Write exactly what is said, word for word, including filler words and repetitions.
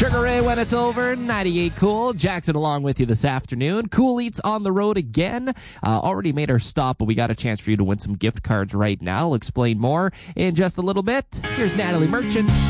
Sugar Ray when it's over, ninety-eight Cool. Jackson along with you this afternoon. Cool Eats on the road again. Uh, already made our stop, but we got a chance for you to win some gift cards right now. I'll explain more in just a little bit. Here's Natalie Merchant.